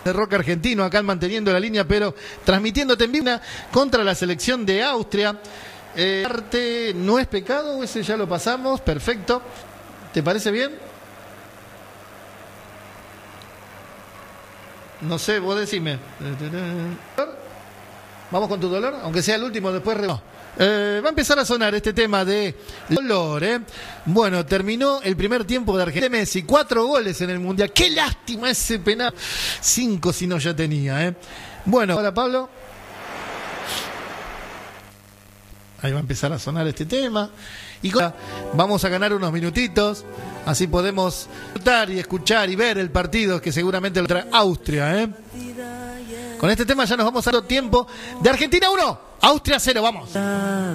de rock argentino, acá manteniendo la línea, pero transmitiéndote en vivo contra la selección de Austria. Arte no es pecado, ese ya lo pasamos, perfecto. ¿Te parece bien? No sé, vos decime. Vamos con tu dolor, aunque sea el último, después... va a empezar a sonar este tema de dolor, ¿eh? Bueno, terminó el primer tiempo de Argentina. Messi, 4 goles en el Mundial. ¡Qué lástima ese penal! 5 si no ya tenía, ¿eh? Bueno, ahora Pablo. Ahí va a empezar a sonar este tema. Y vamos a ganar unos minutitos. Así podemos disfrutar y escuchar y ver el partido que seguramente lo trae Austria, ¿eh? Con este tema ya nos vamos a dar tiempo de Argentina 1, Austria 0, vamos.